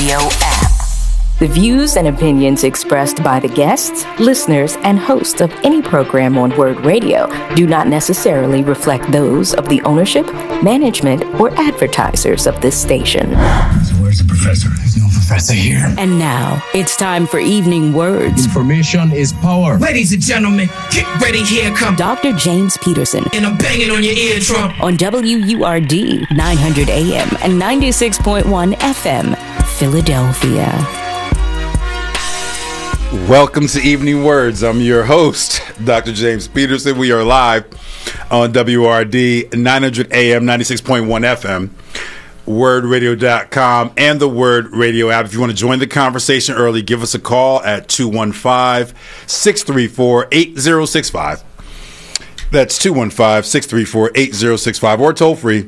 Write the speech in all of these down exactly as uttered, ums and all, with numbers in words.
Radio app. The views and opinions expressed by the guests, listeners, and hosts of any program on Word Radio do not necessarily reflect those of the ownership, management, or advertisers of this station. So where's the professor? There's no professor here. And now, it's time for Evening Words. Information is power. Ladies and gentlemen, get ready, here come Doctor James Peterson. And I'm banging on your eardrum. On W U R D, nine hundred A M and ninety-six point one F M, Philadelphia. Welcome to Evening Words. I'm your host, Doctor James Peterson. We are live on W R D, nine hundred A M, ninety-six point one F M, word radio dot com, and the Word Radio app. If you want to join the conversation early, give us a call at two one five, six three four, eight zero six five. That's two one five, six three four, eight zero six five, or toll free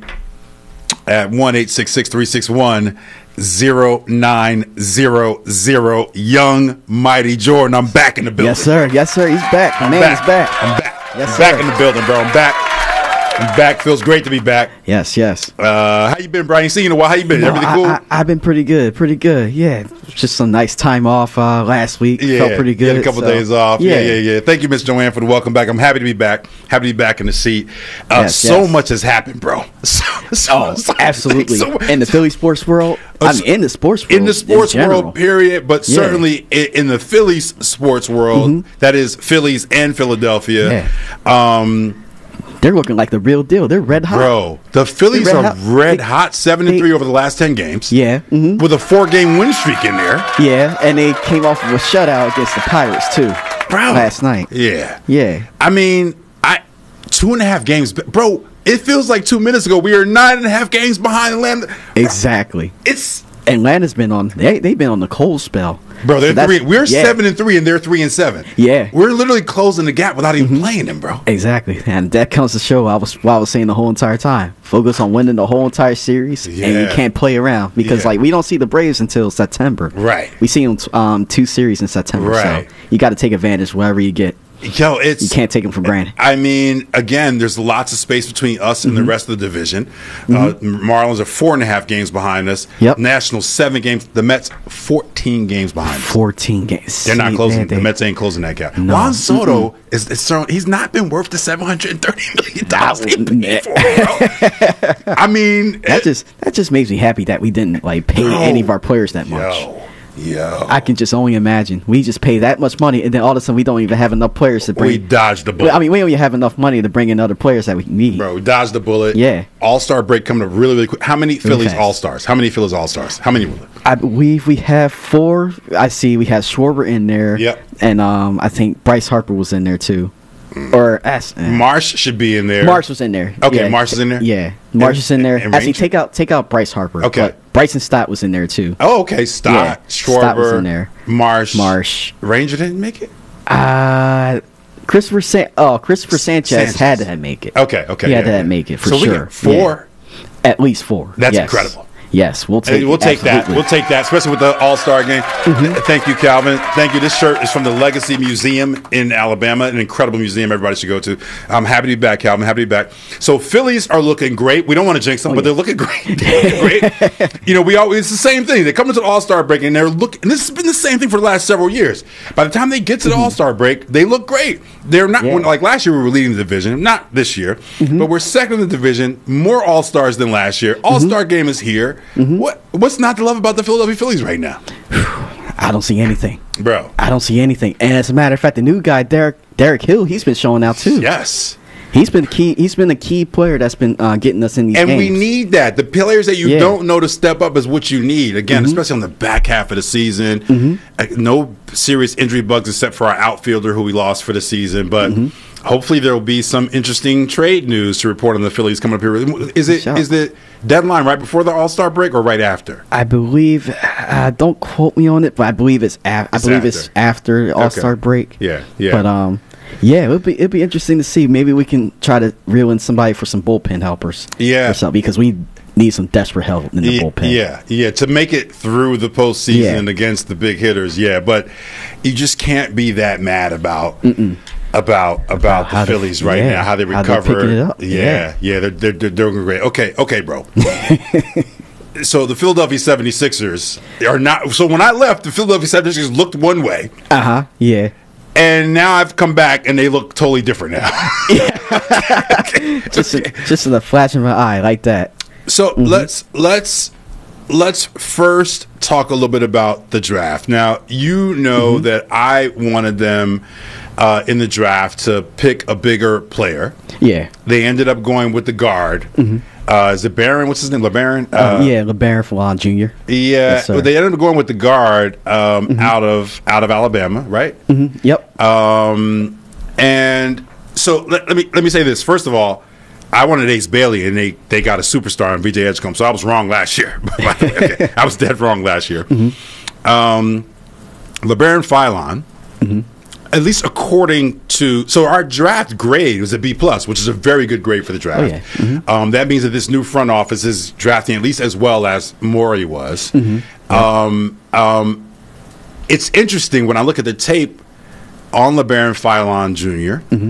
at one eight six six, three six one, zero nine zero zero. Young Mighty Jordan, I'm back in the building. Yes, sir. Yes, sir. He's back. I'm Man, back. he's back. I'm back. Yes, I'm sir. back in the building, bro. I'm back. I'm back. Feels great to be back. Yes, yes. Uh, how you been, Brian? Seen you in a while. How you been? No, Everything I, cool? I, I've been pretty good. Pretty good. Yeah. Just some nice time off uh, last week. Yeah, Felt pretty good. Had a couple so, days off. Yeah. Yeah. yeah, yeah, Thank you, Miss Joanne, for the welcome back. I'm happy to be back. Happy to be back in the seat. Uh, Yes, so yes. much has happened, bro. So, so, Oh, so- absolutely. so- in the Philly sports world. Uh, I mean, in the sports world. in the sports general. world, period, but Yeah. certainly in, in the Phillies sports world, Mhm. that is Phillies and Philadelphia. Yeah. Um, They're looking like the real deal. They're red hot. bro, the Phillies They're are red hot. red They- hot, seven and they- three over the last ten games. Yeah. hmm with a four-game win streak in there, Yeah. And they came off of a shutout against the Pirates, too. bro. Last night. Yeah, Yeah. I mean, I two and a half games, bro. It feels like two minutes ago we are nine and a half games behind Atlanta. Exactly. It's Atlanta's been on, they, they've been on the cold spell. bro. They're So that's- three. We're yeah. seven and three, and they're three and seven. Yeah. We're literally closing the gap without even playing them, bro. Exactly, and that comes to show I was what I was saying the whole entire time. Focus on winning the whole entire series, and Yeah. you can't play around because Yeah. like we don't see the Braves until September. Right. We see them um, two series in September, Right. so you got to take advantage wherever you get. Yo, it's You can't take them for granted. I mean, again, there's lots of space between us and the rest of the division. Uh, Marlins are four and a half games behind us. Yep. Nationals seven games. The Mets fourteen games behind us. Fourteen games. They're not See, closing. man, the they- Mets ain't closing that gap. No. Juan Soto is, is thrown, he's not been worth the seven hundred thirty million dollars they paid for him, bro. I mean, That just that just makes me happy that we didn't like pay Bro. any of our players that much. yo, yo, I can just only imagine we just pay that much money, and then all of a sudden we don't even have enough players to bring. we dodged the bullet. I mean, we don't even have enough money to bring in other players that we need. Bro, we dodged the bullet. Yeah. All Star break coming up really, really quick. How many Phillies fast. All Stars? How many Phillies All Stars? How many? I believe we have four. I see we have Schwarber in there. Yep. And um, I think Bryce Harper was in there too. Or as uh, Marsh should be in there. Marsh was in there. Okay, Yeah. Marsh is in there? Yeah, Marsh And- is in there. and Actually, Ranger? take out take out Bryce Harper. Okay. But Bryson Stott was in there too. Oh, okay. Stott, Yeah, Schwarber, Stott was in there. Marsh, Marsh. Ranger didn't make it. Uh Christopher San- oh Christopher Sanchez, Sanchez. had to make it. Okay, okay. He had yeah, to yeah. make it for so we sure. got four. Yeah. At least four. That's Yes. incredible. Yes, we'll Hey, take. we'll take that. absolutely. We'll take that, especially with the All Star game. Thank you, Calvin. Thank you. This shirt is from the Legacy Museum in Alabama, an incredible museum everybody should go to. I'm happy to be back, Calvin. Happy to be back. So Phillies are looking great. We don't want to jinx them, Oh, but yeah. they're looking great. They're looking great. You know, we always it's the same thing. They come into the All Star break and they're looking. And this has been the same thing for the last several years. By the time they get to the All Star break, they look great. They're not Yeah. when, like last year. We were leading the division, not this year, but we're second in the division. More All Stars than last year. All Star game is here. What what's not to love about the Philadelphia Phillies right now, I don't see anything. bro? I don't see anything. And as a matter of fact, the new guy, Derek Derek Hill, he's been showing out too. Yes. He's been key. He's been a key player that's been uh, getting us in these And games. we need that. The players that you Yeah. don't know to step up is what you need. Again, especially on the back half of the season. Uh, No serious injury bugs except for our outfielder who we lost for the season. But hopefully there will be some interesting trade news to report on the Phillies coming up here. Is it Sure. is the deadline right before the All-Star break or right after? I believe. Uh, don't quote me on it, but I believe it's. Af- I It's believe after. it's after the All Star Okay. break. Yeah, yeah. But um, yeah, it'd be it'd be interesting to see. Maybe we can try to reel in somebody for some bullpen helpers. Yeah. or something because we need some desperate help in the Yeah, bullpen. yeah, yeah, to make it through the postseason Yeah. against the big hitters. Yeah, but you just can't be that mad about about about How the they- Phillies right yeah, now. How they how they're recover? picking it up. Yeah, Yeah. yeah, they're, they're they're doing great. Okay, okay, bro. so the Philadelphia seventy-sixers are not. So when I left, the Philadelphia seventy-sixers looked one way. Uh huh. Yeah. And now I've come back, and they look totally different now. just, in, just in the flash of my eye, like that. So mm-hmm. let's let's let's first talk a little bit about the draft. Now you know mm-hmm. that I wanted them uh, in the draft to pick a bigger player. Yeah. They ended up going with the guard. Mm-hmm. Uh, is it Barron? What's his name? LeBaron? Uh, uh, yeah, LeBaron Fallon Junior Yeah, yes, they ended up going with the guard um, mm-hmm. out of out of Alabama, right? Mm-hmm. Yep. Um, and so let, let me let me say this. First of all, I wanted Ace Bailey, and they, they got a superstar in V J Edgecombe, so I was wrong last year. Okay, I was dead wrong last year. Mm-hmm. Um, LeBaron Fallon. Mm-hmm. At least according to, so our draft grade was a B plus, which is a very good grade for the draft. Oh, yeah. Mm-hmm. Um, that means that this new front office is drafting at least as well as Morey was. Mm-hmm. Yeah. Um, um, it's interesting when I look at the tape on LeBaron Fallon Junior Mm-hmm.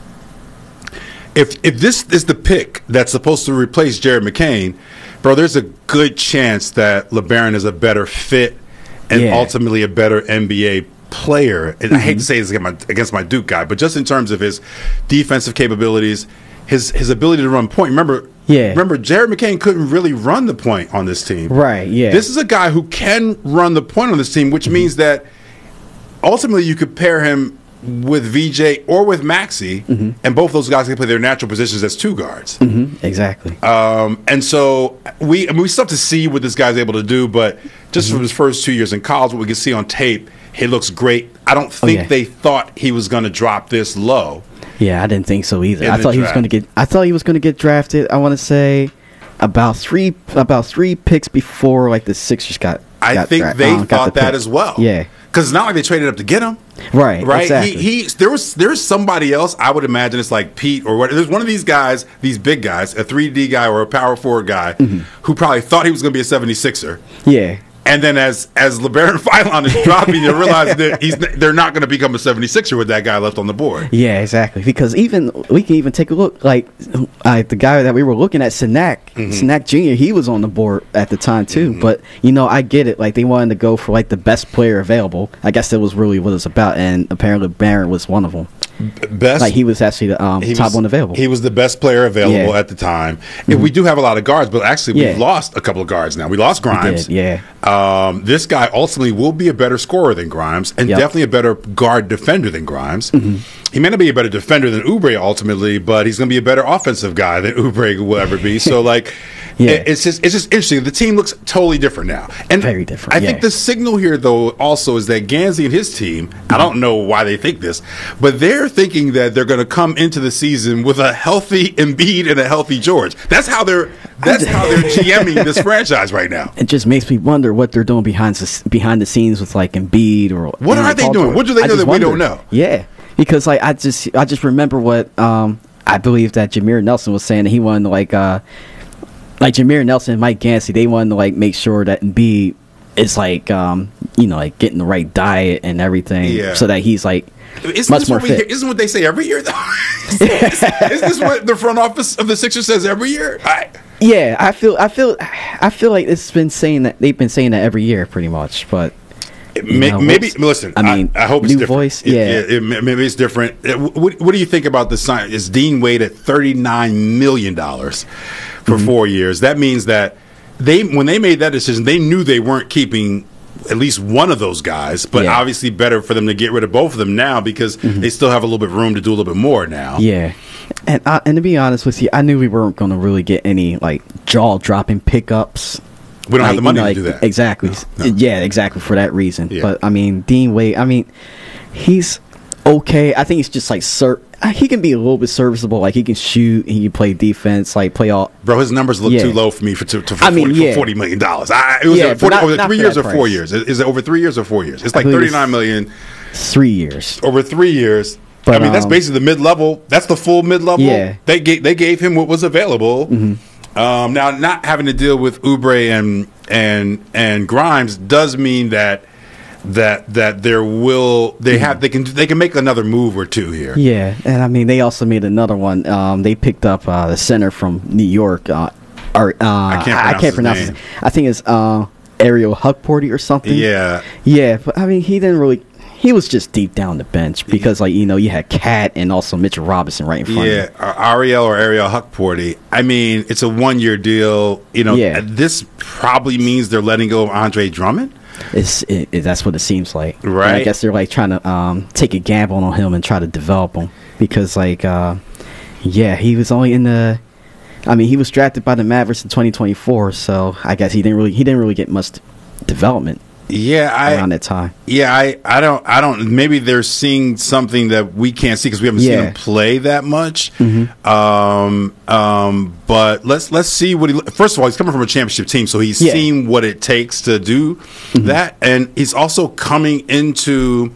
If if this is the pick that's supposed to replace Jared McCain, bro, there's a good chance that LeBaron is a better fit and yeah. ultimately a better N B A player. And mm-hmm. I hate to say this against my, against my Duke guy, but just in terms of his defensive capabilities, his his ability to run point. Remember, yeah. remember, Jared McCain couldn't really run the point on this team. Right, yeah. This is a guy who can run the point on this team, which mm-hmm. means that ultimately you could pair him with V J or with Maxey, mm-hmm. and both those guys can play their natural positions as two guards. Mm-hmm. Exactly. Um, and so we I mean, we still have to see what this guy's able to do, but just mm-hmm. from his first two years in college, what we can see on tape, he looks great. I don't think oh, yeah. they thought he was going to drop this low. Yeah, I didn't think so either. I thought he was going to get. I thought he was going to get drafted. I want to say about three about three picks before like the Sixers got. I got think dra- they um, thought the that pick. as well. Yeah, because it's not like they traded up to get him. Right. Right. Exactly. He, he there was there's somebody else. I would imagine it's like Pete or what. There's one of these guys, these big guys, a three D guy or a power forward guy, mm-hmm. who probably thought he was going to be a seventy-sixer. Yeah. And then as as LeBaron Fallon is dropping, they realize that he's they're not going to become a seventy-sixer with that guy left on the board. Yeah, exactly. Because even we can even take a look like uh, the guy that we were looking at, Sinak, mm-hmm. Sinak Junior He was on the board at the time too. Mm-hmm. But you know, I get it. Like they wanted to go for like the best player available. I guess that was really what it's about. And apparently, Barron was one of them. Best, like he was actually the um, top was, one available. He was the best player available yeah. at the time. Mm-hmm. And we do have a lot of guards, but actually yeah. we've lost a couple of guards now. We lost Grimes. We did, yeah. Um, this guy ultimately will be a better scorer than Grimes, and yep. definitely a better guard defender than Grimes. Mm-hmm. He may not be a better defender than Oubre ultimately, but he's going to be a better offensive guy than Oubre will ever be. So like. Yeah. It's just it's just interesting. The team looks totally different now, and very different. I yeah. think the signal here, though, also is that Gansey and his team. I don't know why they think this, but they're thinking that they're going to come into the season with a healthy Embiid and a healthy George. That's how they're that's how they're GMing this franchise right now. It just makes me wonder what they're doing behind the, behind the scenes with like Embiid or what are they doing? What do they know that we don't know? Yeah, because like I just I just remember what um, I believe that Jameer Nelson was saying that he wanted to like. Uh, Like Jameer Nelson and Mike Gansey, they wanted to like make sure that Embiid is like, um, you know, like getting the right diet and everything, yeah. so that he's like isn't much more fit. Hear, isn't what they say every year, though? is, is this what the front office of the Sixers says every year? I, yeah, I feel, I feel, I feel like it's been saying that they've been saying that every year, pretty much. But may, know, maybe listen. I mean, I, I hope it's new different. Voice, yeah, it, it, it, maybe it's different. What, what do you think about the sign? Is Dean Wade at thirty-nine million dollars? For mm-hmm. four years. That means that they, when they made that decision, they knew they weren't keeping at least one of those guys, but yeah. obviously better for them to get rid of both of them now because mm-hmm. they still have a little bit of room to do a little bit more now. Yeah. And uh, and to be honest with you, I knew we weren't going to really get any like jaw-dropping pickups. We don't like, have the money you know, like, to do that. Exactly. No, no. Yeah, exactly for that reason. Yeah. But, I mean, Dean Wade, I mean, he's okay. I think he's just like ser- he can be a little bit serviceable. Like he can shoot, he can play defense, like play all. Bro, his numbers look yeah. too low for me for, to, to, for, I mean, forty, yeah. for forty million dollars. I, it was yeah, a forty, not, over three years or price. four years. Is it over three years or four years? It's like thirty-nine million. Three years. Over three years. But, I mean, that's um, basically the mid-level. That's the full mid-level. Yeah. They gave they gave him what was available. Mm-hmm. Um, now, not having to deal with Oubre and and and Grimes does mean that. That that there will they mm-hmm. have they can they can make another move or two here. Yeah, and I mean they also made another one. Um, they picked up uh, the center from New York, uh, or uh, I can't pronounce I can't his pronounce name. his, I think it's uh, Ariel Huckporty or something. Yeah. Yeah, but I mean, he didn't really. He was just deep down the bench because, like, you know, you had Cat and also Mitchell Robinson right in front Yeah, of him. uh, Ariel or Ariel Huckporty. I mean, it's a one-year deal. You know, Yeah. this probably means they're letting go of Andre Drummond. It's it, it, that's what it seems like. And Right. I guess they're like trying to um, take a gamble on him and try to develop him because, like, uh, yeah, he was only in the. I mean, he was drafted by the Mavericks in twenty twenty-four, so I guess he didn't really he didn't really get much development Yeah, I. around that time. Yeah, I, I don't, I don't. Maybe they're seeing something that we can't see because we haven't seen Yeah. him play that much. Mm-hmm. Um, um, but let's let's see what he. First of all, he's coming from a championship team, so he's Yeah. seen what it takes to do Mm-hmm. that, and he's also coming into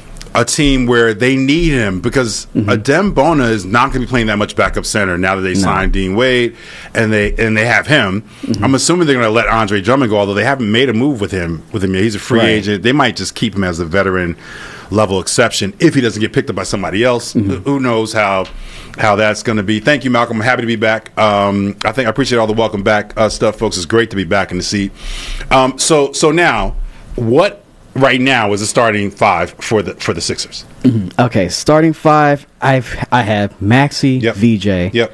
a team where they need him because Mm-hmm. Adem Bona is not going to be playing that much backup center now that they signed Dean Wade and they and they have him. Mm-hmm. I'm assuming they're going to let Andre Drummond go, although they haven't made a move with him. With him, yet. He's a free Right. agent. They might just keep him as a veteran level exception if he doesn't get picked up by somebody else. Mm-hmm. Who knows how how that's going to be? Thank you, Malcolm. I'm happy to be back. Um, I think I appreciate all the welcome back uh, stuff, folks. It's great to be back in the seat. Um, so so now what? Right now is the starting five for the for the Sixers. Okay, starting five. I've I have Maxey, Yep. V J, Yep,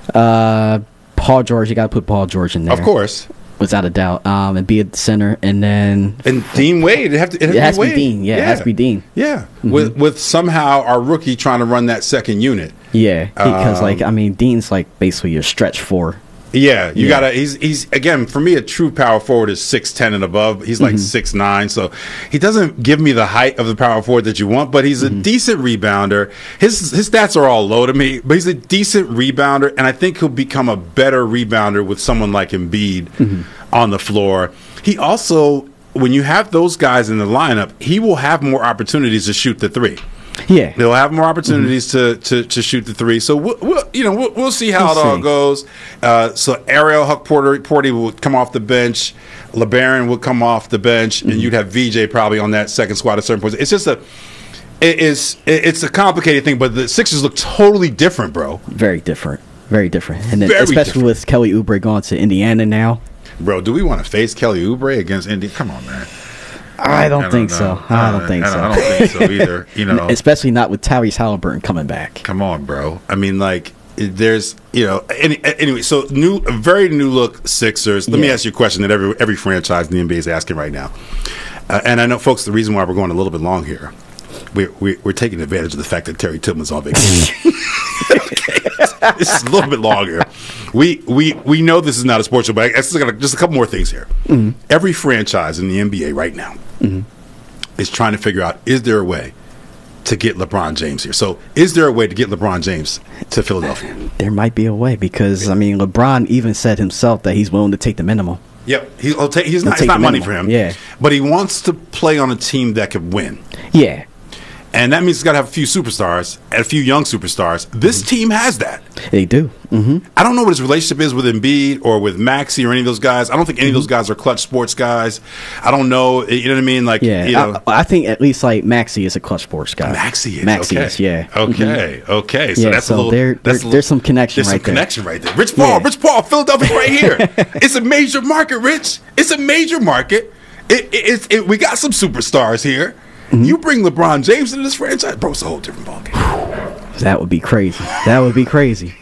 uh, Paul George. You got to put Paul George in there, of course. without a doubt. Um, and be at the center, and then And Dean Wade. It have to. It, have It has to be Wade. Dean, yeah, it has to be Dean. Yeah, Mm-hmm. with with somehow our rookie trying to run that second unit. yeah, because Um, like I mean, Dean's like basically your stretch four. Yeah, you Yeah. gotta. He's he's again for me a true power forward is six ten and above. He's like Mm-hmm. six nine, so he doesn't give me the height of the power forward that you want. But he's a Mm-hmm. decent rebounder. His his stats are all low to me, but he's a decent rebounder, and I think he'll become a better rebounder with someone like Embiid Mm-hmm. on the floor. He also, when you have those guys in the lineup, he will have more opportunities to shoot the three. Yeah, They'll have more opportunities to, to, to shoot the three. So we'll, we'll you know we'll, we'll see how We'll it all see. goes. Uh, so Ariel Huckporty Porty will come off the bench. LeBaron will come off the bench, Mm-hmm. and you'd have V J probably on that second squad at certain points. It's just a it is it- it's a complicated thing, but the Sixers look totally different, bro. very different, very different, and then Very especially different. with Kelly Oubre going to Indiana now. Bro, do we want to face Kelly Oubre against Indy? Come on, man. I don't think know. so. I don't think I so. I don't think so either. You know, Especially not with Tyrese Halliburton coming back. come on, bro. I mean, like, it- there's, you know, any, anyway. So new, a very new look Sixers. Let me Yeah. ask you a question that every every franchise in the N B A is asking right now. Uh, and I know, folks, the reason why we're going a little bit long here, we're we're, we're taking advantage of the fact that Terry Tillman's on vacation. This is a little bit longer. We we we know this is not a sports show, but I just got just a couple more things here. Mm-hmm. Every franchise in the N B A right now is trying to figure out: is there a way to get LeBron James here? So, is there a way to get LeBron James to Philadelphia? There might be a way because I mean, LeBron even said himself that he's willing to take the minimum. Yep, he, he'll take, he's He'll not. It's take not the money minimum, for him. yeah. but he wants to play on a team that could win. Yeah, And that means he's got to have a few superstars and a few young superstars. This Mm-hmm. team has that. they do. hmm I don't know what his relationship is with Embiid or with Maxey or any of those guys. I don't think any of those guys are clutch sports guys. I don't know. You know what I mean? Like, Yeah, you know, I, I think at least like Maxey is a clutch sports guy. Maxey is. Maxey okay. is, yeah. Okay. Okay. So Yeah, that's so a little. there- that's there- a there's some connection There's right some there. connection right there. Rich Paul. Yeah. Rich Paul. Philadelphia's right here. It's a major market, Rich. It's a major market. It, it, it's it, we got some superstars here. Mm-hmm. You bring LeBron James into this franchise, bro. It's a whole different ballgame. That would be crazy. That would be crazy.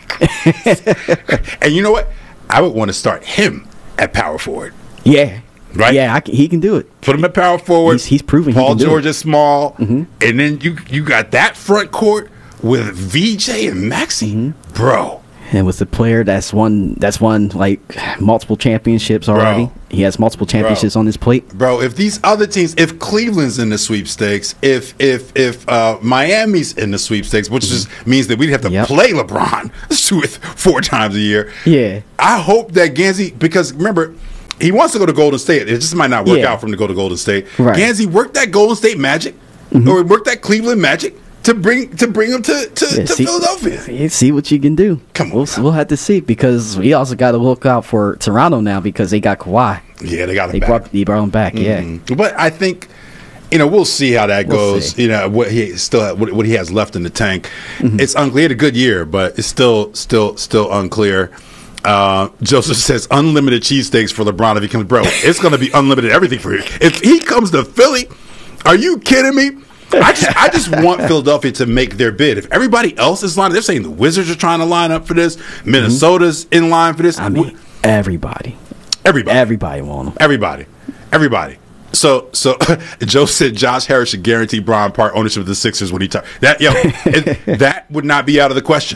And you know what? I would want to start him at power forward. Yeah, Right? Yeah, I can, he can do it. Put him at power forward. He's- he's proven he Paul can do George it. is small, and then you you got that front court with V J and Maxey, bro. And with the player that's won, that's won like multiple championships already. Bro. He has multiple championships on his plate. Bro, if these other teams, if Cleveland's in the sweepstakes, if if if uh, Miami's in the sweepstakes, which just means that we'd have to Yep. play LeBron two, four times a year. Yeah. I hope that Gansey, because remember, he wants to go to Golden State. It just might not work Yeah. out for him to go to Golden State. Right. Gansey worked that Golden State magic, or worked that Cleveland magic to bring to bring him to to, Yeah, to see- Philadelphia. Yeah, see what you can do. Come on we'll, now. we'll have to see because we also got to look out for Toronto now because they got Kawhi. Yeah, they got him They back. brought they brought him back. Yeah. Mhm. But I think, you know, we'll see how that We'll goes. see. You know, what he still what, what he has left in the tank. Mm-hmm. It's unclear. He had a good year, but it's still still still unclear. Uh, Joseph says unlimited cheesesteaks for LeBron if he comes. Bro, it's going to be unlimited everything for you. If he comes to Philly, are you kidding me? I just I just want Philadelphia to make their bid. If everybody else is lining, they're saying the Wizards are trying to line up for this. Minnesota's mm-hmm. in line for this. I mean, everybody. Everybody. Everybody want them. Everybody. Everybody. So, so Joe said Josh Harris should guarantee Bron Park ownership of the Sixers when he talks. That yo, it, that would not be out of the question.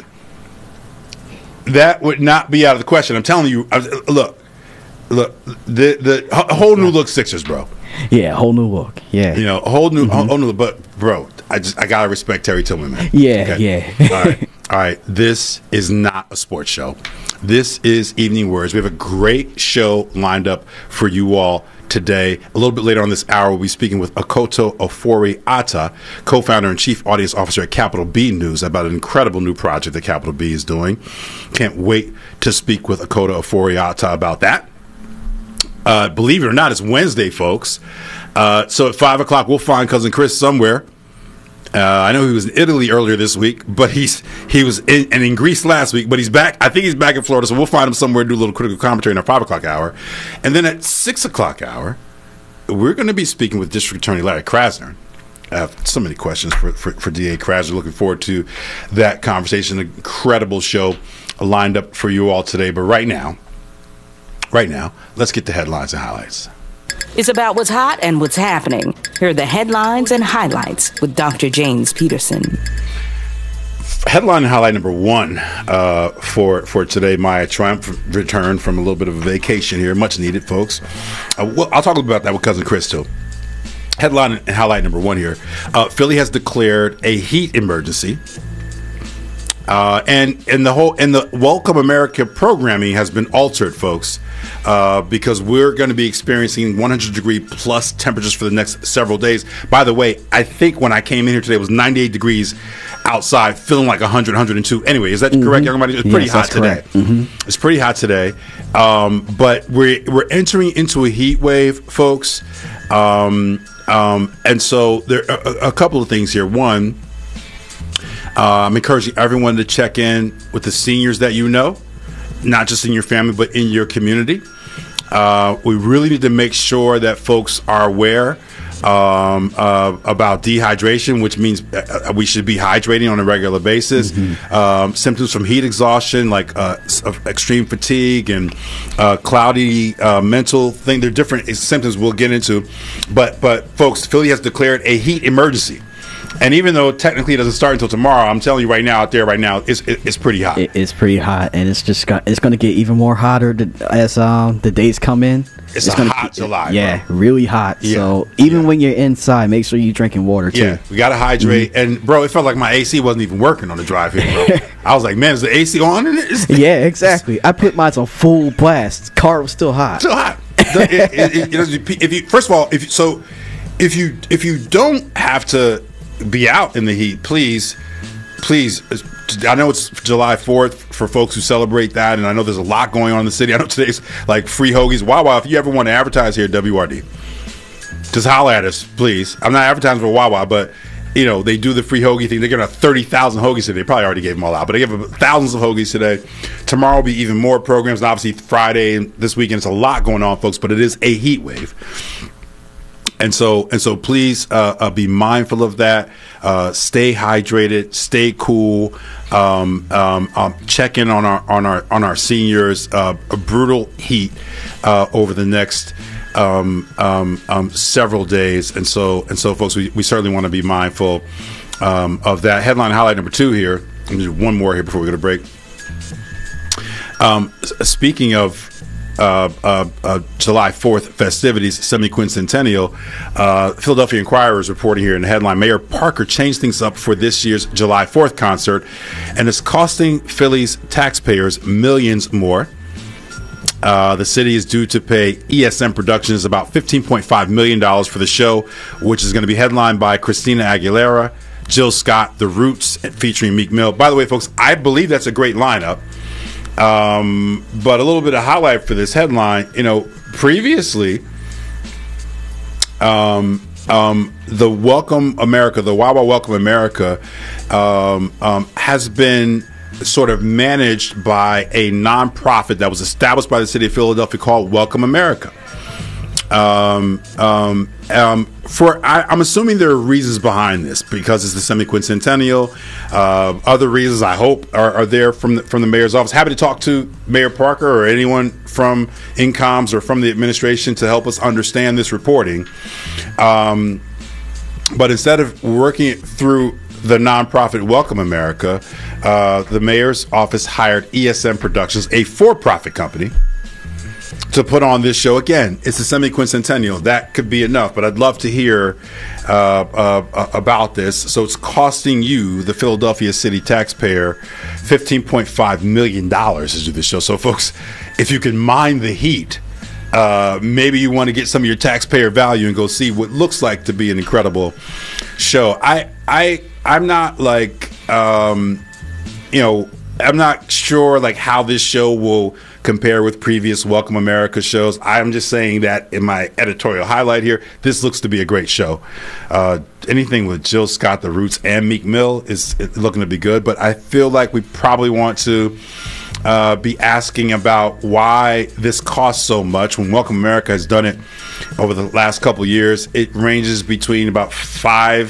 That would not be out of the question. I'm telling you. I, look, look, the the a whole new look Sixers, bro. Yeah, whole new look. Yeah, you know, a whole new, mm-hmm. whole new. But bro, I just I gotta respect Terry Tillman, man. Yeah, okay? yeah. All right, all right. This is not a sports show. This is Evening Words. We have a great show lined up for you all today. A little bit later on this hour, we'll be speaking with Akoto Ofori-Atta, co-founder and chief audience officer at Capital B News, about an incredible new project that Capital B is doing. Can't wait to speak with Akoto Ofori-Atta about that. Uh, believe it or not, it's Wednesday, folks. Uh, so at five o'clock, we'll find Cousin Chris somewhere. Uh, I know he was in Italy earlier this week, but he's he was in, and in Greece last week, but he's back. I think he's back in Florida, so we'll find him somewhere to do a little critical commentary in our five o'clock hour. And then at six o'clock hour, we're going to be speaking with District Attorney Larry Krasner. I have so many questions for, for, for D A Krasner. Looking forward to that conversation. An incredible show lined up for you all today. But right now, right now, let's get the headlines and highlights. It's about what's hot and what's happening. Here are the headlines and highlights with Doctor James Peterson. Headline and highlight number one uh, for for today, Maya Triumph returned from a little bit of a vacation here. Much needed, folks. Uh, well, I'll talk about that with Cousin Chris, too. Headline and highlight number one here. Uh, Philly has declared a heat emergency. Uh, and and the whole and the Welcome America programming has been altered, folks, uh, because we're going to be experiencing one hundred degree plus temperatures for the next several days. By the way, I think when I came in here today, it was ninety-eight degrees outside, feeling like one hundrid, one hundred two. Anyway, is that mm-hmm. correct, everybody? It's pretty yes, hot today. Mm-hmm. It's pretty hot today, um, but we're we're entering into a heat wave, folks, um, um, and so there are a, a couple of things here. One. Uh, I'm encouraging everyone to check in with the seniors that you know, not just in your family, but in your community. Uh, we really need to make sure that folks are aware um, uh, about dehydration, which means uh, we should be hydrating on a regular basis. Mm-hmm. Um, symptoms from heat exhaustion, like uh, extreme fatigue and uh, cloudy uh, mental thing. There are different symptoms we'll get into. But, but folks, Philly has declared a heat emergency. And even though technically it doesn't start until tomorrow, I'm telling you right now, out there right now, it's it's pretty hot. It, it's pretty hot, and it's just got, it's going to get even more hotter to, as um, the days come in. It's, it's a gonna hot get, July, yeah, bro. really hot. Yeah. So even yeah. when you're inside, make sure you're drinking water too. Yeah, we got to hydrate. Mm-hmm. And bro, it felt like my A C wasn't even working on the drive here, bro. I was like, man, is the A C on in it? Yeah, exactly. I put mine on full blast. Car was still hot. Still hot. it, it, it, it, if you first of all, if you, so, if you if you don't have to be out in the heat, please, please. I know it's July fourth for folks who celebrate that, and I know there's a lot going on in the city. I know today's like free hoagies. Wawa, if you ever want to advertise here at W R D, just holler at us, please. I'm not advertising for Wawa, but you know they do the free hoagie thing. They're giving out thirty thousand hoagies today. They probably already gave them all out, but they give thousands of hoagies today. Tomorrow will be even more programs, and obviously Friday and this weekend. It's a lot going on, folks, but it is a heat wave. And so, and so, please uh, uh, be mindful of that. Uh, stay hydrated. Stay cool. Um, um, um, check in on our on our on our seniors. Uh, a brutal heat uh, over the next um, um, um, several days. And so, and so, folks, we, we certainly want to be mindful um, of that. Headline highlight number two here. Let me do one more here before we go to break. Um, speaking of. Uh, uh, uh, July fourth festivities, semi-quincentennial, uh, Philadelphia Inquirer is reporting here in the headline, Mayor Parker changed things up for this year's July fourth concert, and it's costing Philly's taxpayers millions more. Uh, the city is due to pay E S M Productions about fifteen point five million dollars for the show, which is going to be headlined by Christina Aguilera, Jill Scott, The Roots, featuring Meek Mill. By the way, folks, I believe that's a great lineup. Um, but a little bit of highlight for this headline, you know, previously, um, um, the Welcome America, the Wawa Welcome America, um, um, has been sort of managed by a nonprofit that was established by the city of Philadelphia called Welcome America. Um, um, um, for I, I'm assuming there are reasons behind this because it's the semi-quincentennial. Uh, other reasons, I hope, are, are there from the, from the mayor's office. Happy to talk to Mayor Parker or anyone from INCOMS or from the administration to help us understand this reporting. Um, but instead of working it through the nonprofit Welcome America, uh, the mayor's office hired E S M Productions, a for-profit company, to put on this show. Again, it's a semi-quincentennial. That could be enough, but I'd love to hear uh, uh, about this. So it's costing you, the Philadelphia city taxpayer, fifteen point five million dollars to do this show. So, folks, if you can mind the heat, uh, maybe you want to get some of your taxpayer value and go see what looks like to be an incredible show. I, I, I'm not like, um, you know, I'm not sure like how this show will compare with previous Welcome America shows. I'm just saying that in my editorial highlight here, this looks to be a great show. Uh, anything with Jill Scott, The Roots, and Meek Mill is looking to be good, but I feel like we probably want to uh, be asking about why this costs so much when Welcome America has done it over the last couple of years. It ranges between about five,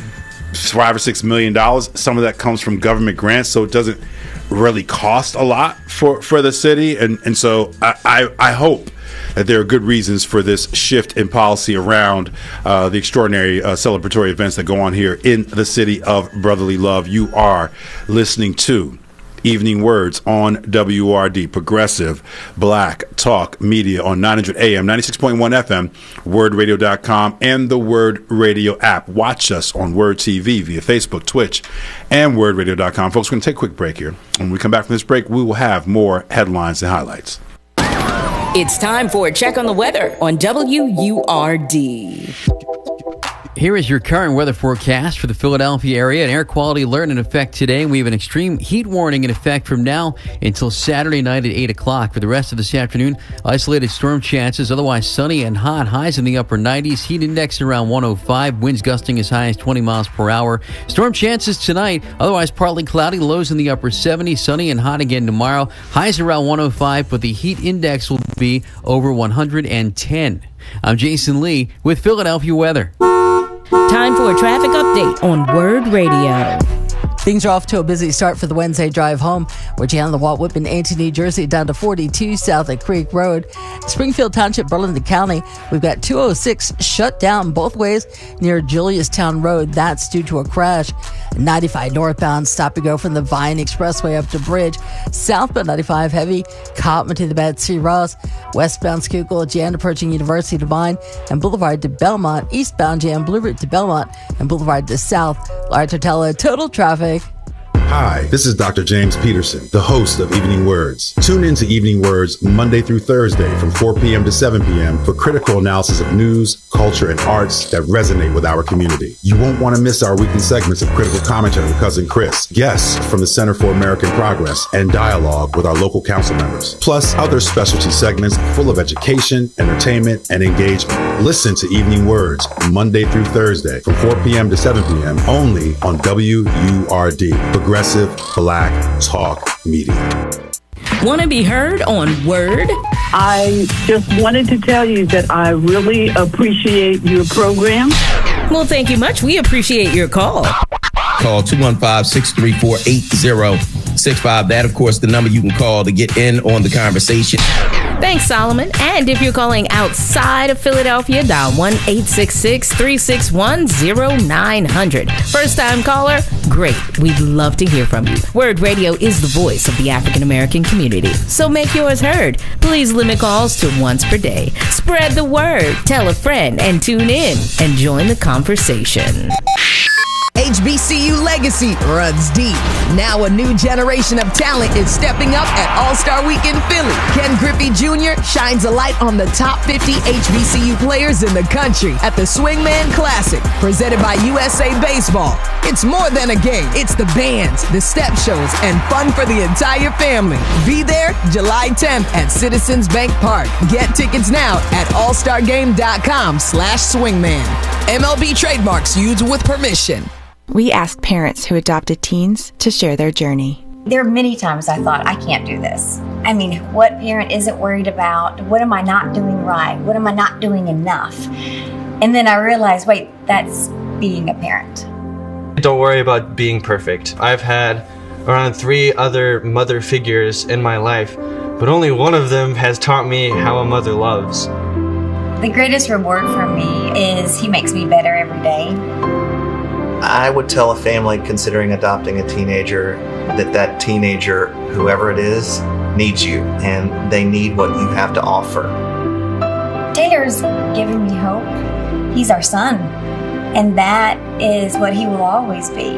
five or six million dollars. Some of that comes from government grants, so it doesn't really cost a lot for, for the city, and, and so I, I, I hope that there are good reasons for this shift in policy around uh, the extraordinary uh, celebratory events that go on here in the city of brotherly love. You are listening to Evening Words on W R D, Progressive Black Talk Media on nine hundred A M, ninety-six point one F M, word radio dot com, and the Word Radio app. Watch us on Word T V via Facebook, Twitch, and word radio dot com. Folks, we're going to take a quick break here. When we come back from this break, we will have more headlines and highlights. It's time for a check on the weather on W U R D. Here is your current weather forecast for the Philadelphia area. An air quality alert in effect today. We have an extreme heat warning in effect from now until Saturday night at eight o'clock. For the rest of this afternoon, isolated storm chances, otherwise sunny and hot. Highs in the upper nineties. Heat index around one oh five. Winds gusting as high as twenty miles per hour. Storm chances tonight, otherwise partly cloudy. Lows in the upper seventies. Sunny and hot again tomorrow. Highs around one oh five, but the heat index will be over one hundred ten. I'm Jason Lee with Philadelphia weather. Time for a traffic update on Word Radio. Things are off to a busy start for the Wednesday drive home. We're down the Walt Whitman, Auntie, New Jersey, down to forty-two south at Creek Road. Springfield Township, Burlington County, we've got two oh six shut down both ways near Juliustown Road. That's due to a crash. ninety-five northbound, stop and go from the Vine Expressway up to Bridge. Southbound ninety-five heavy, Cotman to the Betsy Ross. Westbound Schuylkill, Jan approaching University to Vine and Boulevard to Belmont. Eastbound Jan, Blue Route to Belmont and Boulevard to South. Large Totella, total traffic. Hi, this is Doctor James Peterson, the host of Evening Words. Tune in to Evening Words Monday through Thursday from four p.m. to seven p.m. for critical analysis of news, culture, and arts that resonate with our community. You won't want to miss our weekly segments of critical commentary with Cousin Chris, guests from the Center for American Progress, and dialogue with our local council members. Plus, other specialty segments full of education, entertainment, and engagement. Listen to Evening Words Monday through Thursday from four p.m. to seven p.m. only on W U R D, Progressive Black Talk Media. Want to be heard on Word? I just wanted to tell you that I really appreciate your program. Well, thank you much. We appreciate your call. Call two one five, six three four, eight zero six five. That, of course, the number you can call to get in on the conversation. Thanks, Solomon. And if you're calling outside of Philadelphia, dial one eight six six, three six one, zero nine hundred. First-time caller? Great. We'd love to hear from you. Word Radio is the voice of the African-American community, so make yours heard. Please limit calls to once per day. Spread the word. Tell a friend and tune in and join the conversation. H B C U legacy runs deep. Now a new generation of talent is stepping up at All-Star Weekend Philly. Ken Griffey Junior shines a light on the top fifty H B C U players in the country at the Swingman Classic, presented by U S A Baseball. It's more than a game. It's the bands, the step shows, and fun for the entire family. Be there July tenth at Citizens Bank Park. Get tickets now at allstargame.com slash swingman. M L B trademarks used with permission. We asked parents who adopted teens to share their journey. There are many times I thought, I can't do this. I mean, what parent isn't worried about, what am I not doing right? What am I not doing enough? And then I realized, wait, that's being a parent. Don't worry about being perfect. I've had around three other mother figures in my life, but only one of them has taught me how a mother loves. The greatest reward for me is he makes me better every day. I would tell a family considering adopting a teenager that that teenager, whoever it is, needs you, and they need what you have to offer. Taylor's given me hope. He's our son, and that is what he will always be.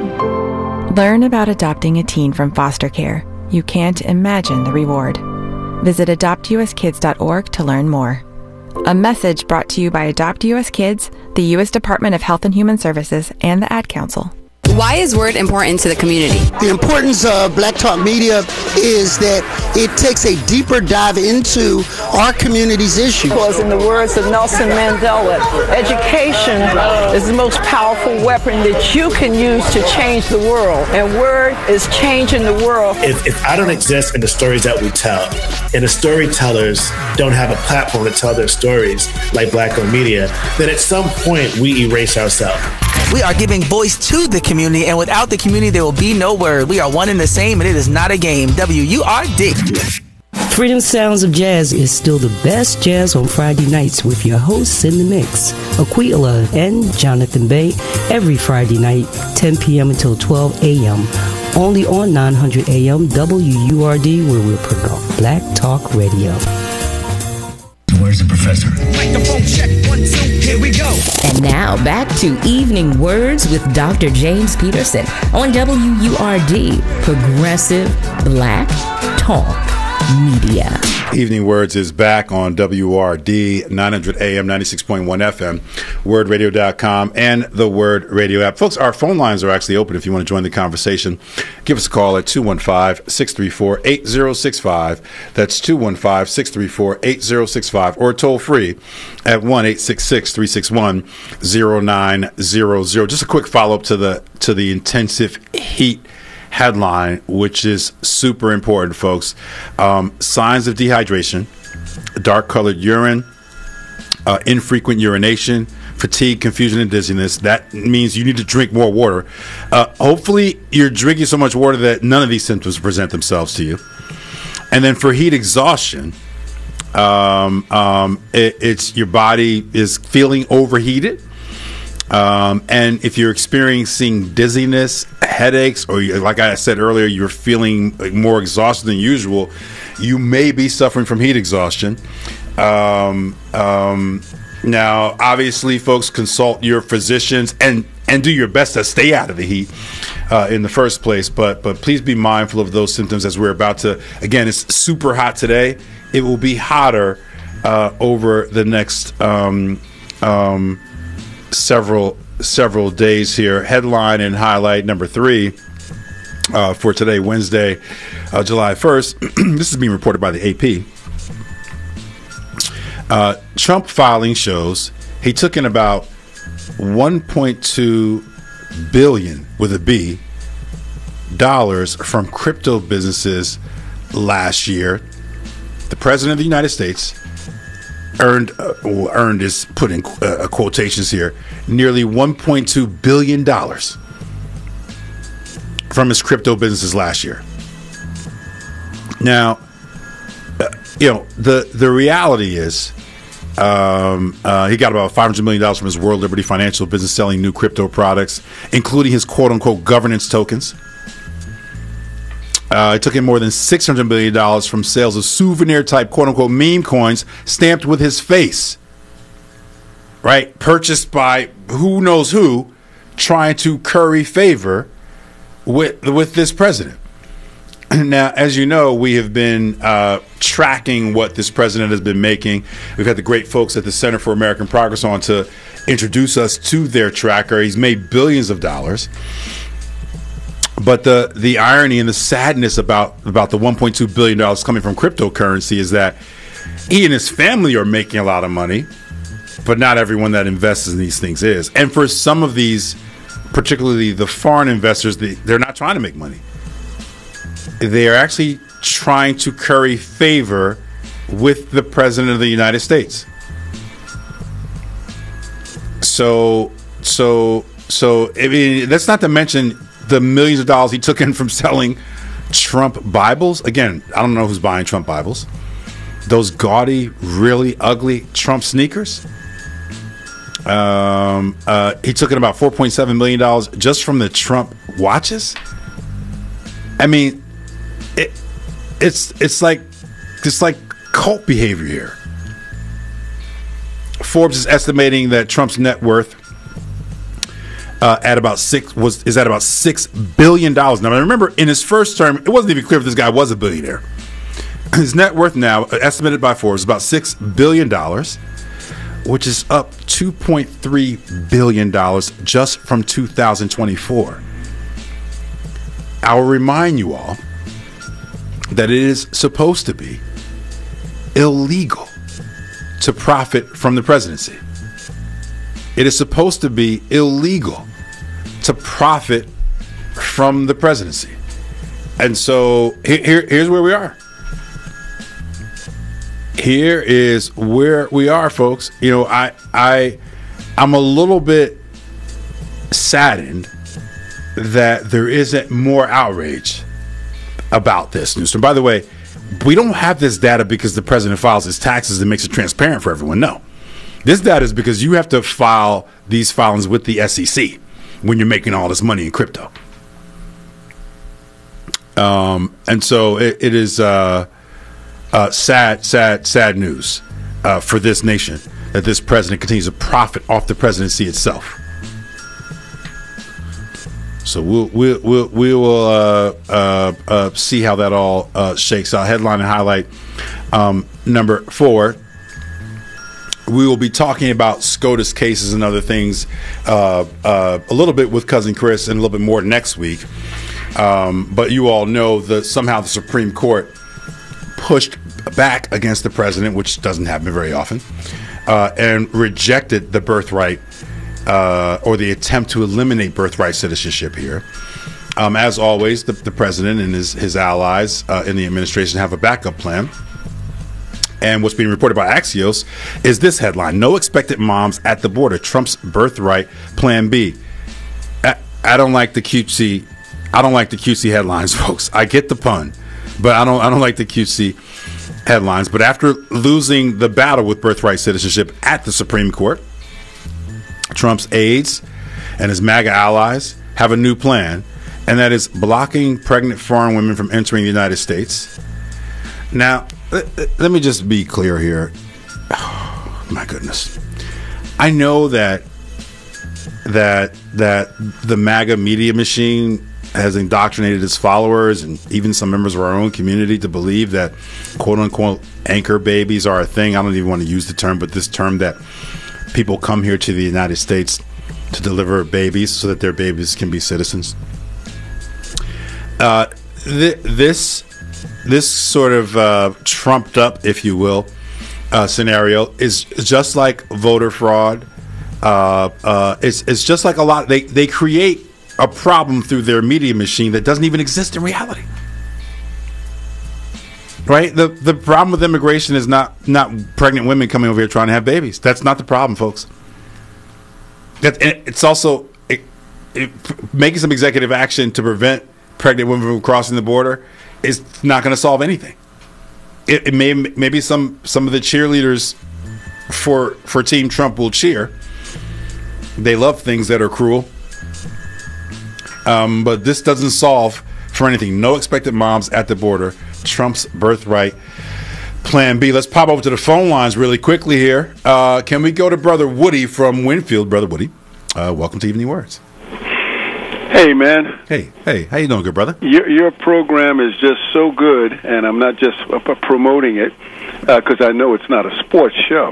Learn about adopting a teen from foster care. You can't imagine the reward. Visit adopt u s kids dot org to learn more. A message brought to you by Adopt U S Kids, the U S Department of Health and Human Services, and the Ad Council. Why is Word important to the community? The importance of Black Talk Media is that it takes a deeper dive into our community's issues. Because in the words of Nelson Mandela, education is the most powerful weapon that you can use to change the world. And Word is changing the world. If, if I don't exist in the stories that we tell, and the storytellers don't have a platform to tell their stories like Black-owned media, then at some point we erase ourselves. We are giving voice to the community, and without the community, there will be no Word. We are one and the same, and it is not a game. W U R D. Freedom Sounds of Jazz is still the best jazz on Friday nights with your hosts in the mix, Aquila and Jonathan Bay, every Friday night, ten p.m. until twelve a.m., only on nine hundred A M W U R D, where we'll promote Black Talk Radio. Where's the professor? Microphone check, one, two, here we go. And now back to Evening Words with Doctor James Peterson on W U R D, Progressive Black Talk Media. Evening Words is back on W R D, nine hundred A M, ninety-six point one F M, word radio dot com, and the Word Radio app. Folks, our phone lines are actually open if you want to join the conversation. Give us a call at two one five, six three four, eight zero six five. That's two one five, six three four, eight zero six five, or toll free at one eight six six, three six one, zero nine zero zero. Just a quick follow-up to the to the intensive heat headline, which is super important, folks. Um, signs of dehydration, dark-colored urine, uh, infrequent urination, fatigue, confusion, and dizziness. That means you need to drink more water. Uh, hopefully, you're drinking so much water that none of these symptoms present themselves to you. And then for heat exhaustion, um, um, it, it's your body is feeling overheated. Um, and if you're experiencing dizziness, headaches, or you, like I said earlier, you're feeling like more exhausted than usual, you may be suffering from heat exhaustion. Um, um, now, obviously, folks, consult your physicians and, and do your best to stay out of the heat uh, in the first place. But but please be mindful of those symptoms as we're about to. Again, it's super hot today. It will be hotter uh, over the next um, um, several several days here. Headline and highlight number three uh, for today, Wednesday, uh, July first. This is being reported by the A P. Uh, Trump filing shows he took in about one point two billion with a B dollars from crypto businesses last year. The president of the United States earned uh, earned is put in uh, quotations here nearly one point two billion dollars from his crypto businesses last year. Now, uh, you know the the reality is. Um, uh, he got about five hundred million dollars from his World Liberty Financial business selling new crypto products, including his quote-unquote governance tokens. Uh, it took in more than six hundred million dollars from sales of souvenir-type quote-unquote meme coins stamped with his face, right? Purchased by who knows who, trying to curry favor with, with this president. Now, as you know, we have been uh, tracking what this president has been making. We've had the great folks at the Center for American Progress on to introduce us to their tracker. He's made billions of dollars. But the the irony and the sadness about, about the one point two billion dollars coming from cryptocurrency is that he and his family are making a lot of money, but not everyone that invests in these things is. And for some of these, particularly the foreign investors, they, they're not trying to make money. they are actually trying to curry favor with the President of the United States. So, so, so, I mean, that's not to mention the millions of dollars he took in from selling Trump Bibles. Again, I don't know who's buying Trump Bibles. Those gaudy, really ugly Trump sneakers. Um, uh, he took in about four point seven million dollars just from the Trump watches. I mean, it, it's it's like it's like cult behavior here. Forbes is estimating that Trump's net worth uh, at about six was is at about six billion dollars. Now, remember, in his first term, it wasn't even clear if this guy was a billionaire. His net worth now, estimated by Forbes, is about six billion dollars, which is up two point three billion dollars just from two thousand twenty-four. I'll remind you all that it is supposed to be illegal to profit from the presidency. It is supposed to be illegal to profit from the presidency. And so here, here's where we are. Here is where we are, folks. You know, I, I, I'm a little bit saddened that there isn't more outrage about this news. And by the way, we don't have this data because the president files his taxes and makes it transparent for everyone. No. This data is because you have to file these filings with the S E C when you're making all this money in crypto. Um, and so it, it is uh, uh, sad, sad, sad news uh, for this nation that this president continues to profit off the presidency itself. So we'll we'll we'll, we will uh, uh, uh, see how that all uh, shakes out. Headline and highlight um, number four. We will be talking about SCOTUS cases and other things uh, uh, a little bit with Cousin Chris and a little bit more next week. Um, but you all know that somehow the Supreme Court pushed back against the president, which doesn't happen very often, uh, and rejected the birthright uh, or the attempt to eliminate birthright citizenship here. Um, as always, the, the president and his, his allies uh, in the administration have a backup plan. And what's being reported by Axios is this headline: no expected moms at the border. Trump's birthright plan B. I, I don't like the cutesy. I don't like the cutesy headlines, folks. I get the pun, but I don't. I don't like the cutesy headlines. But after losing the battle with birthright citizenship at the Supreme Court, Trump's aides and his MAGA allies have a new plan, and that is blocking pregnant foreign women from entering the United States. Now, let me just be clear here. Oh, my goodness. I know that that that the MAGA media machine has indoctrinated its followers and even some members of our own community to believe that quote-unquote anchor babies are a thing. I don't even want to use the term, but this term that people come here to the United States to deliver babies so that their babies can be citizens. Uh, th- this... This sort of uh, trumped up, if you will, uh, scenario is just like voter fraud. Uh, uh, it's it's just like a lot. They they create a problem through their media machine that doesn't even exist in reality. Right? The the problem with immigration is not not pregnant women coming over here trying to have babies. That's not the problem, folks. That it's also it, it, making some executive action to prevent pregnant women from crossing the border is not going to solve anything. It, it may maybe some some of the cheerleaders for for Team Trump will cheer. They love things that are cruel, um, but this doesn't solve for anything. No expected moms at the border. Trump's birthright plan B. Let's pop over to the phone lines really quickly here. Uh, can we go to Brother Woody from Winfield? Brother Woody, uh, welcome to Evening Words. Hey, man. Hey, hey, how you doing, good brother? Your your program is just so good, and I'm not just uh, promoting it because uh, I know it's not a sports show.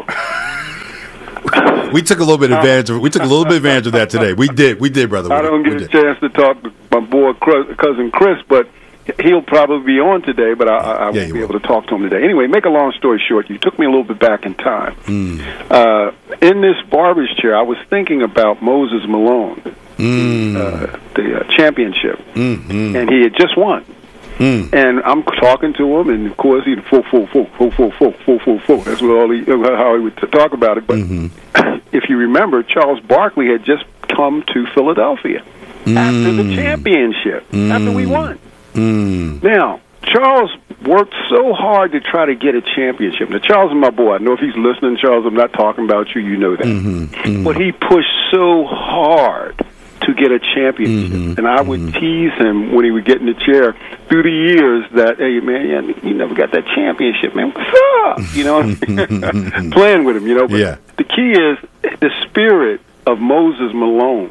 We took a little bit advantage of we took a little bit advantage of that today. We did, we did, brother. I don't get we a did. chance to talk to my boy Cousin Chris, but he'll probably be on today, but I, I won't yeah, be will. able to talk to him today. Anyway, make a long story short, you took me a little bit back in time. Mm. Uh, in this barber's chair, I was thinking about Moses Malone. Mm. Uh, the uh, championship, mm-hmm. and he had just won. Mm. And I'm talking to him, and of course he'd full, full, full, full, full, full, full, full, full. That's what all he, how he would talk about it. But mm-hmm. if you remember, Charles Barkley had just come to Philadelphia mm. after the championship, mm. after we won. Mm. Now, Charles worked so hard to try to get a championship. Now, Charles is my boy. I know if he's listening, Charles, I'm not talking about you. You know that. Mm-hmm. Mm-hmm. But he pushed so hard to get a championship. Mm-hmm. And I would mm-hmm. tease him when he would get in the chair through the years that, hey, man, yeah, you never got that championship, man. What's up? You know, playing with him, you know. But yeah. the key is the spirit of Moses Malone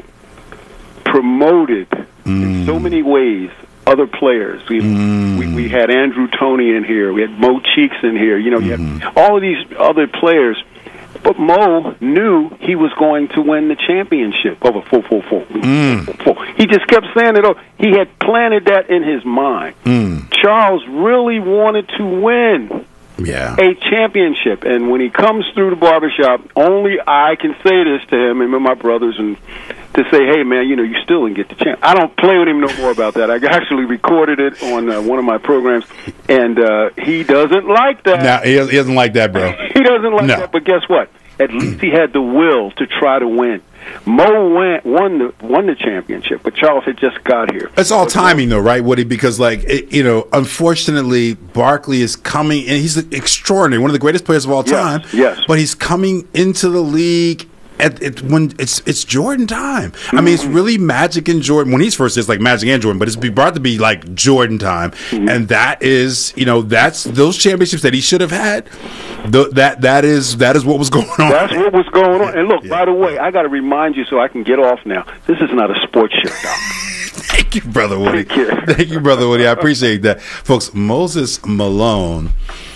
promoted mm. in so many ways other players. We, mm. we we had Andrew Toney in here. We had Mo Cheeks in here. You know, mm-hmm. you had all of these other players. But Mo knew he was going to win the championship over four, four, four. Mm. four, four. He just kept saying it. Oh, he had planted that in his mind. Mm. Charles really wanted to win yeah. a championship. And when he comes through the barbershop, only I can say this to him and my brothers and to say, hey, man, you know, you still didn't get the chance. I don't play with him no more about that. I actually recorded it on uh, one of my programs, and uh, he doesn't like that. No, he doesn't, he doesn't like that, bro. He doesn't like no. that, but guess what? At least he had the will to try to win. Mo went, won the won the championship, but Charles had just got here. It's all timing, though, right, Woody? Because, like, it, you know, unfortunately, Barkley is coming, and he's extraordinary, one of the greatest players of all time. Yes, yes. But he's coming into the league At, it, when it's it's Jordan time. I mean, it's really Magic and Jordan. When he's first, it's like Magic and Jordan, but it's brought to be like Jordan time, mm-hmm. and that is, you know, that's those championships that he should have had. The, that that is that is what was going on. That's what was going on. And look, yeah. by the way, I got to remind you so I can get off now. This is not a sports show, Doc. Thank you, Brother Woody. Thank you. Thank you, Brother Woody. I appreciate that, folks. Moses Malone,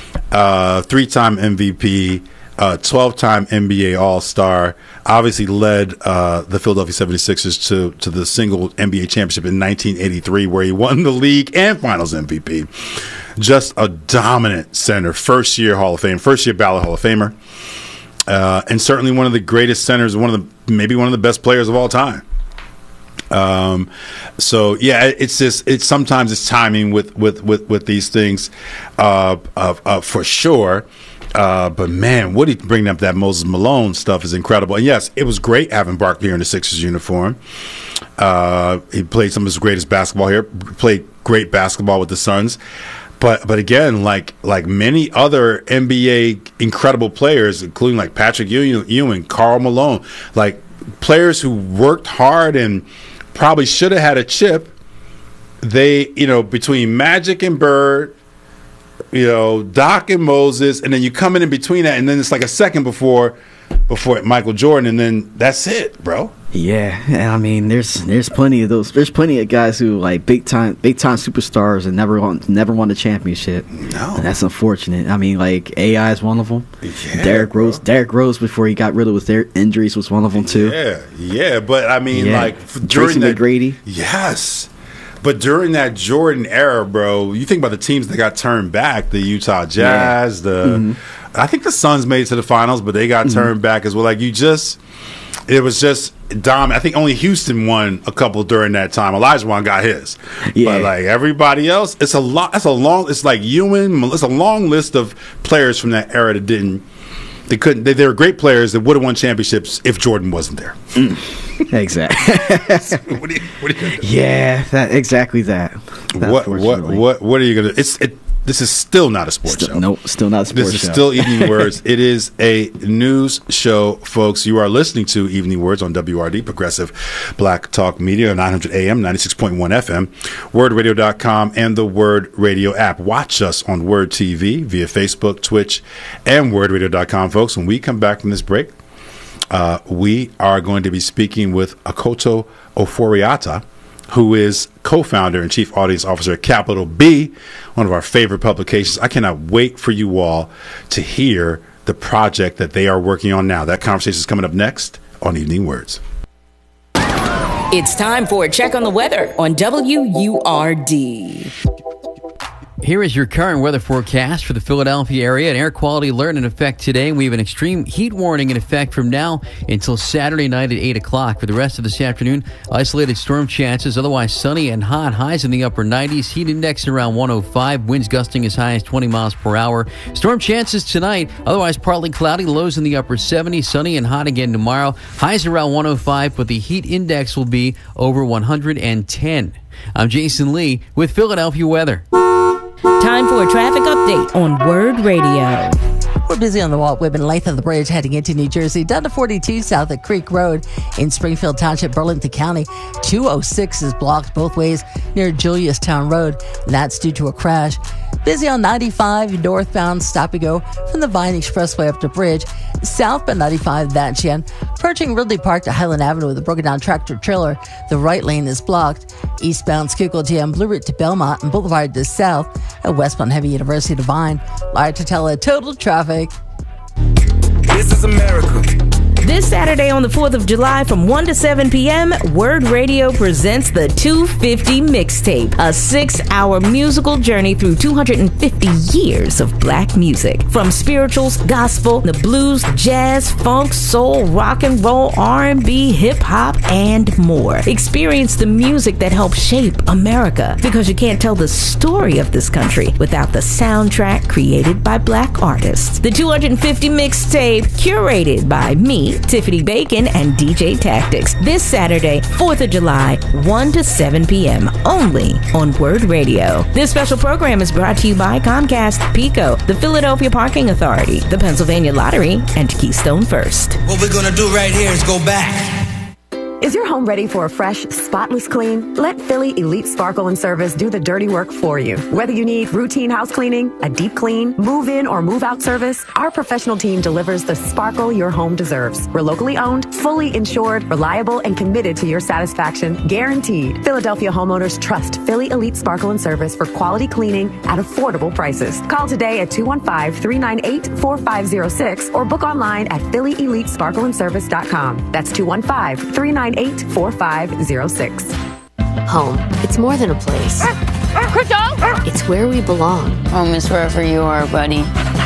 uh, three-time M V P. Uh, twelve-time N B A All-Star, obviously led uh, the Philadelphia seventy-sixers to, to the single N B A championship in nineteen eighty-three, where he won the league and finals M V P. Just a dominant center, first-year Hall of Fame, first-year ballot Hall of Famer, uh, and certainly one of the greatest centers, one of the maybe one of the best players of all time. Um, so yeah, it's just, it's sometimes it's timing with, with, with, with these things, uh, uh, uh, for sure. Uh, but man, Woody bringing up that Moses Malone stuff is incredible. And yes, it was great having Barkley here in the Sixers uniform. Uh, he played some of his greatest basketball here, played great basketball with the Suns. But but again, like like many other N B A incredible players, including like Patrick Ewing, Karl Malone, like players who worked hard and probably should have had a chip. They, you know, between Magic and Bird, you know, Doc and Moses, and then you come in in between that, and then it's like a second before before Michael Jordan, and then that's it, bro. Yeah, I mean, there's there's plenty of those. There's plenty of guys who like big time big time superstars and never won never won a championship. No, and that's unfortunate. I mean, like A I is one of them. Yeah, Derrick bro. Rose, Derrick Rose before he got rid of their injuries was one of them too. Yeah, yeah, but I mean, yeah. like Tracy during that, McGrady. Yes. But during that Jordan era, bro, you think about the teams that got turned back, the Utah Jazz, yeah. the mm-hmm. I think the Suns made it to the finals, but they got mm-hmm. turned back as well. Like you just, it was just dominant. I think only Houston won a couple during that time. Olajuwon got his. Yeah. But like everybody else, it's a lot. That's a long. It's like Ewing. It's a long list of players from that era that didn't. They couldn't. They, they were great players that would have won championships if Jordan wasn't there. Mm. Exactly. what are you, what are you gonna do? Yeah, that exactly that. What what what what are you gonna? It's it. This is still not a sports still, show. Nope, still not a sports show. This is show. Still Evening Words. It is a news show, folks. You are listening to Evening Words on W R D, Progressive Black Talk Media, nine hundred A M, ninety-six point one F M, word radio dot com, and the Word Radio app. Watch us on Word T V via Facebook, Twitch, and word radio dot com, folks. When we come back from this break, uh, we are going to be speaking with Akoto Ofori-Atta, who is co-founder and chief audience officer at Capital B, one of our favorite publications. I cannot wait for you all to hear the project that they are working on now. That conversation is coming up next on Evening Words. It's time for a check on the weather on W U R D. Here is your current weather forecast for the Philadelphia area. An air quality alert in effect today. We have an extreme heat warning in effect from now until Saturday night at eight o'clock. For the rest of this afternoon, isolated storm chances. Otherwise sunny and hot. Highs in the upper nineties. Heat index around one oh five. Winds gusting as high as twenty miles per hour. Storm chances tonight. Otherwise partly cloudy. Lows in the upper seventies. Sunny and hot again tomorrow. Highs around one oh five, but the heat index will be over one hundred ten. I'm Jason Lee with Philadelphia weather. Time for a traffic update on Word Radio. We're busy on the Walt Whitman Latham Bridge heading into New Jersey, down to forty-two south at Creek Road in Springfield Township, Burlington County. two oh six is blocked both ways near Juliustown Road, and that's due to a crash. Busy on ninety-five northbound, stop and go from the Vine Expressway up to Bridge. Southbound ninety-five, that's Yen. Approaching Ridley Park to Highland Avenue with a broken down tractor trailer. The right lane is blocked. Eastbound Schuylkill G M Blue Route to Belmont and Boulevard to South. At westbound Heavy University to Vine. Live to tell it total traffic. This is America. This Saturday on the fourth of July from one to seven p.m., Word Radio presents the two fifty Mixtape, a six-hour musical journey through two hundred fifty years of black music. From spirituals, gospel, the blues, jazz, funk, soul, rock and roll, R and B, hip-hop, and more. Experience the music that helped shape America, because you can't tell the story of this country without the soundtrack created by black artists. The two hundred fifty Mixtape, curated by me, Tiffany Bacon, and D J Tactics. This Saturday, fourth of July, one to seven p.m. only on Word Radio. This special program is brought to you by Comcast, Pico, the Philadelphia Parking Authority, the Pennsylvania Lottery, and Keystone First. What we're gonna do right here is go back. Is your home ready for a fresh, spotless clean? Let Philly Elite Sparkle and Service do the dirty work for you. Whether you need routine house cleaning, a deep clean, move-in or move-out service, our professional team delivers the sparkle your home deserves. We're locally owned, fully insured, reliable, and committed to your satisfaction, guaranteed. Philadelphia homeowners trust Philly Elite Sparkle and Service for quality cleaning at affordable prices. Call today at two one five, three nine eight, four five zero six or book online at philly elite sparkle and service dot com. That's two one five, three nine eight, four five zero six. Home. It's more than a place. It's where we belong. Home is wherever you are, buddy.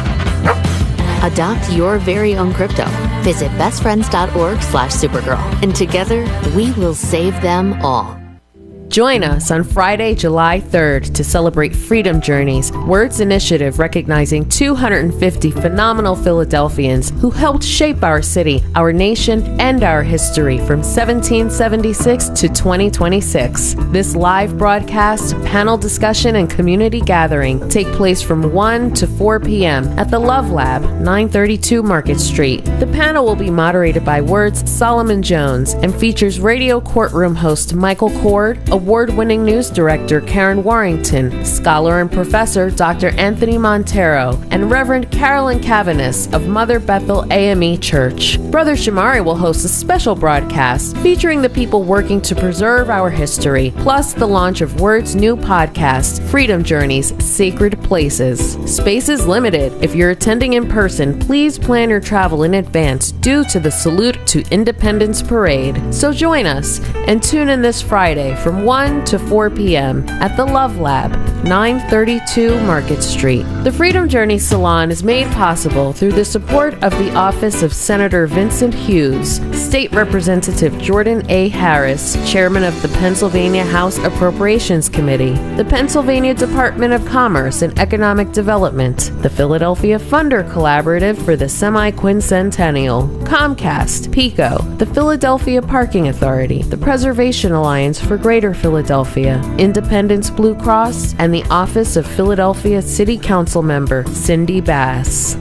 Adopt your very own crypto. Visit bestfriends.org slash supergirl. And together, we will save them all. Join us on Friday, July third to celebrate Freedom Journeys, Word's initiative recognizing two hundred fifty phenomenal Philadelphians who helped shape our city, our nation, and our history from seventeen seventy-six to twenty twenty-six. This live broadcast, panel discussion, and community gathering take place from one to four p.m. at the Love Lab, nine thirty-two Market Street. The panel will be moderated by Word's Solomon Jones and features radio courtroom host Michael Cord, award-winning news director Karen Warrington, scholar and professor Doctor Anthony Montero, and Reverend Carolyn Cavanis of Mother Bethel A M E Church. Brother Shamari will host a special broadcast featuring the people working to preserve our history, plus the launch of Word's new podcast, Freedom Journeys, Sacred Places. Space is limited. If you're attending in person, please plan your travel in advance due to the Salute to Independence Parade. So join us and tune in this Friday from one to four p.m. at the Love Lab, nine thirty-two Market Street. The Freedom Journey Salon is made possible through the support of the Office of Senator Vincent Hughes, State Representative Jordan A. Harris, Chairman of the Pennsylvania House Appropriations Committee, the Pennsylvania Department of Commerce and Economic Development, the Philadelphia Funder Collaborative for the Semi-Quincentennial, Comcast, Pico, the Philadelphia Parking Authority, the Preservation Alliance for Greater Philadelphia, Independence Blue Cross, and the Office of Philadelphia City Council member Cindy Bass.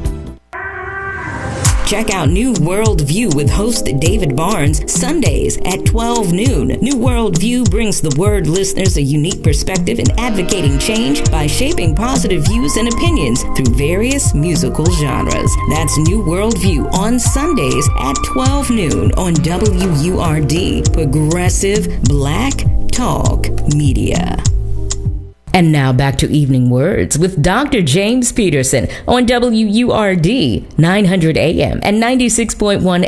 Check out New World View with host David Barnes Sundays at twelve noon. New World View brings the Word listeners a unique perspective in advocating change by shaping positive views and opinions through various musical genres. That's New World View on Sundays at twelve noon on W U R D, Progressive Black Talk Media. And now back to Evening Words with Doctor James Peterson on W U R D, nine hundred A M and ninety-six point one